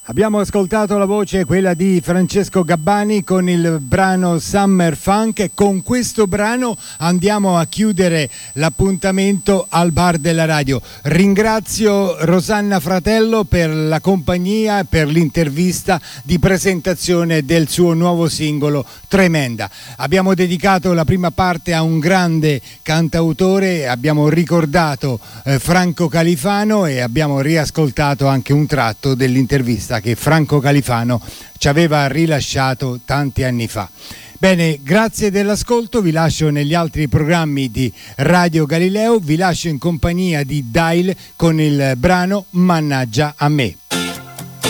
Abbiamo ascoltato la voce, quella di Francesco Gabbani, con il brano Summer Funk, e con questo brano andiamo a chiudere l'appuntamento al bar della radio. Ringrazio Rosanna Fratello per la compagnia e per l'intervista di presentazione del suo nuovo singolo Tremenda. Abbiamo dedicato la prima parte a un grande cantautore, abbiamo ricordato Franco Califano e abbiamo riascoltato anche un tratto dell'intervista che Franco Califano ci aveva rilasciato tanti anni fa. Bene, grazie dell'ascolto, vi lascio negli altri programmi di Radio Galileo, vi lascio in compagnia di Dail con il brano Mannaggia a me.